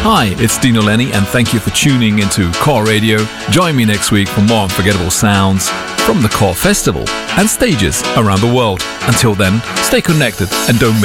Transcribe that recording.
Hi, it's Dino Lenny, and thank you for tuning into Core Radio. Join me next week for more unforgettable sounds from the Core Festival and stages around the world. Until then, stay connected and don't